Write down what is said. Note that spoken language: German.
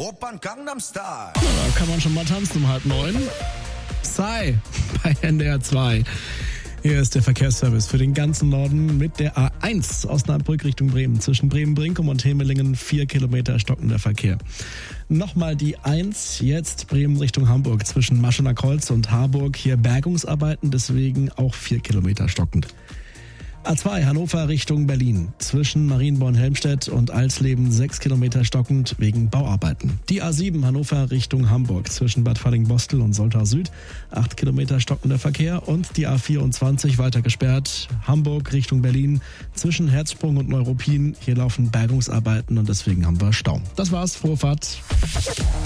Opern Gangnam Style. Da kann man schon mal tanzen um 8:30. Psy bei NDR 2. Hier ist der Verkehrsservice für den ganzen Norden mit der A1 Osnabrück Richtung Bremen. Zwischen Bremen-Brinkum und Hemelingen 4 Kilometer stockender Verkehr. Nochmal die 1, jetzt Bremen Richtung Hamburg. Zwischen Maschener-Kreuz und Harburg hier Bergungsarbeiten, deswegen auch 4 Kilometer stockend. A2 Hannover Richtung Berlin. Zwischen Marienborn-Helmstedt und Alsleben 6 Kilometer stockend wegen Bauarbeiten. Die A7 Hannover Richtung Hamburg. Zwischen Bad Falling-Bostel und Soltau Süd 8 Kilometer stockender Verkehr. Und die A24 weiter gesperrt. Hamburg Richtung Berlin. Zwischen Herzsprung und Neuruppin. Hier laufen Bergungsarbeiten und deswegen haben wir Stau. Das war's. Frohe Fahrt.